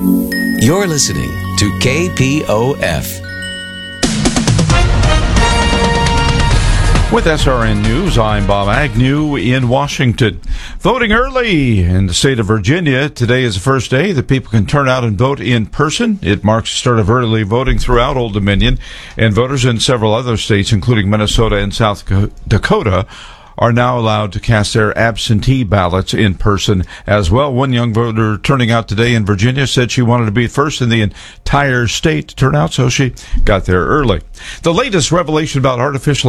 You're listening to KPOF. With SRN News, I'm Bob Agnew in Washington. Voting early in the state of Virginia. Today is the first day that people can turn out and vote in person. It marks the start of early voting throughout Old Dominion, and voters in several other states, including Minnesota and South Dakota, are now allowed to cast their absentee ballots in person as well. One young voter turning out today in Virginia said she wanted to be first in the entire state to turn out, so she got there early. The latest revelation about artificial